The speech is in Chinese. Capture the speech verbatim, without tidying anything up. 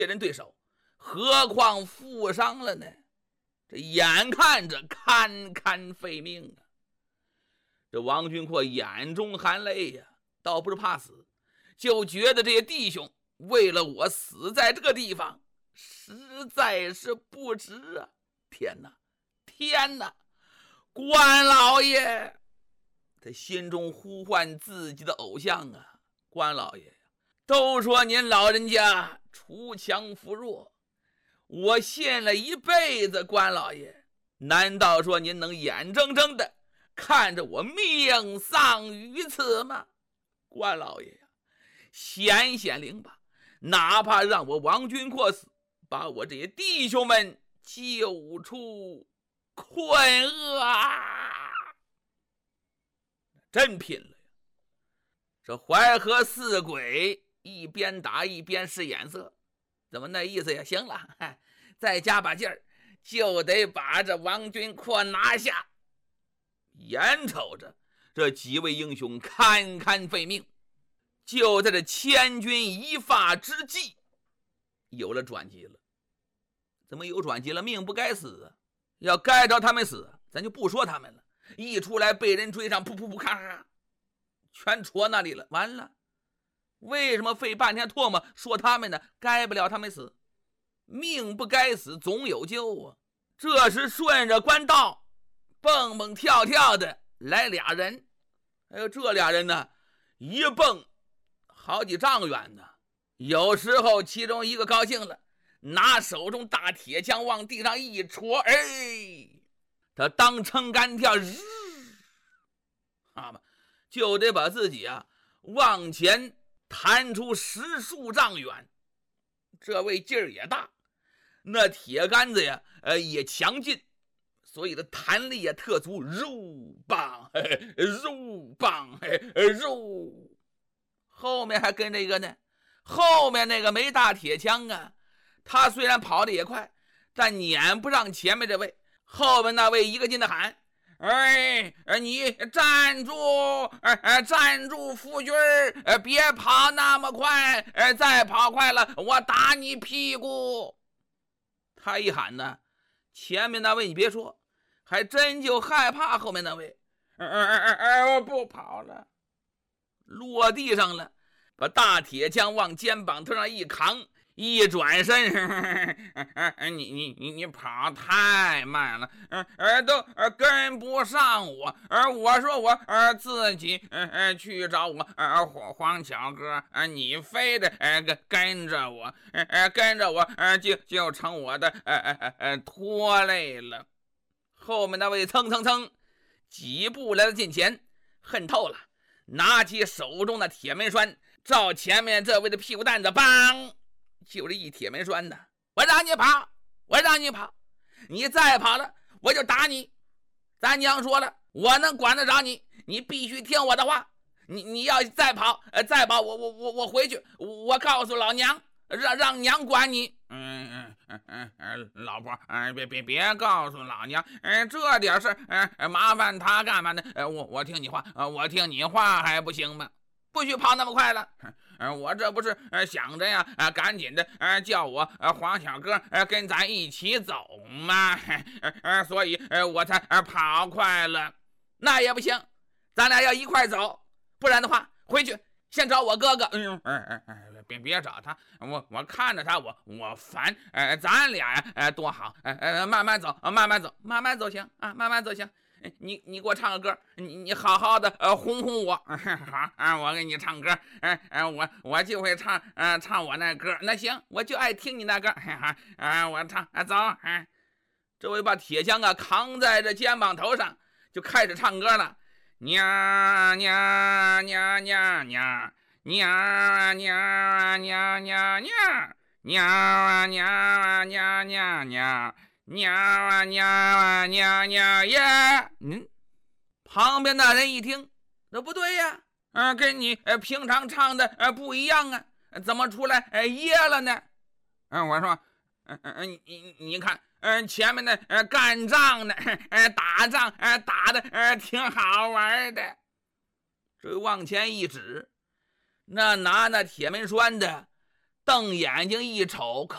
人对手，何况负伤了呢？这眼看着堪堪废命啊！这王君阔眼中含泪呀、啊，倒不是怕死，就觉得这些弟兄为了我死在这个地方，实在是不值啊！天哪，天哪！关老爷，他心中呼唤自己的偶像啊，关老爷，都说您老人家锄强扶弱，我信了一辈子关老爷，难道说您能眼睁睁的看着我命丧于此吗？关老爷呀，显显灵吧，哪怕让我王君阔死，把我这些弟兄们救出困厄啊！真拼了呀！这淮河四鬼一边打一边使眼色，怎么那意思呀？行了，再加把劲儿，就得把这王君阔拿下。眼瞅着这几位英雄堪堪废命，就在这千钧一发之际，有了转机了。怎么有转机了？命不该死啊！要该着他们死，咱就不说他们了。一出来被人追上，噗噗噗，咔咔，全戳那里了。完了，为什么费半天唾沫说他们呢？该不了他们死，命不该死，总有救啊！这时顺着官道，蹦蹦跳跳的来俩人。哎呦，这俩人呢，一蹦好几丈远呢。有时候其中一个高兴了，拿手中大铁枪往地上一戳，哎，他当撑杆跳，啊，就得把自己啊往前弹出十数丈远。这位劲儿也大，那铁杆子呀，呃，也强劲，所以的弹力也特足，肉棒，肉棒，肉。后面还跟着一个呢，后面那个没大铁枪啊，他虽然跑得也快，但撵不上前面这位。后面那位一个劲的喊：“哎，你站住！哎，站住，夫君儿，别跑那么快！哎，再跑快了，我打你屁股！”他一喊呢，前面那位你别说，还真就害怕后面那位。哎哎哎哎，我不跑了，落地上了，把大铁枪往肩膀头上一扛。一转身，你你你你跑太慢了，呃都跟不上我，而我说我呃自己呃去找我呃黄黄巧哥，呃你非得呃跟着我，呃跟着我呃就就成我的呃呃呃拖累了。后面那位蹭蹭蹭几步来到近前，恨透了，拿起手中的铁门栓，照前面这位的屁股蛋子，梆！就这一铁门栓的，我让你跑，我让你跑，你再跑了我就打你。咱娘说了，我能管得着你，你必须听我的话。你你要再跑，呃，再跑，我我我我回去，我告诉老娘，让让娘管你。嗯嗯嗯嗯，老婆，嗯，别别别告诉老娘，嗯，这点事，嗯，麻烦他干嘛呢？呃，我我听你话，呃，我听你话还不行吗？不许跑那么快了。呃、我这不是、呃、想着呀、呃，赶紧的、呃、叫我、呃、黄小哥、呃、跟咱一起走嘛，呃呃、所以、呃、我才、呃、跑快了。那也不行，咱俩要一块走，不然的话回去先找我哥哥。嗯，哎哎哎，别别找他，我我看着他我我烦。呃，咱俩呀、呃，多好。呃呃，慢慢走，慢慢走，慢慢走行啊，慢慢走行。你你给我唱个歌，你你好好的呃哄哄我，好啊，我给你唱歌，嗯、呃、我我就会唱呃唱我那歌，那行，我就爱听你那歌，啊、呃、我唱啊走啊、呃，这位把铁枪啊扛在这肩膀头上，就开始唱歌了，娘娘娘娘娘娘娘娘娘娘娘娘娘娘娘。娘啊娘啊娘娘耶！嗯，旁边那人一听，那不对呀，呃，跟你呃平常唱的呃不一样啊，怎么出来呃耶了呢？嗯、呃，我说，嗯、呃、嗯，你你看，嗯、呃，前面的呃干仗呢，呃打仗呃打的呃挺好玩的。这往前一指，那拿那铁门栓的，瞪眼睛一瞅，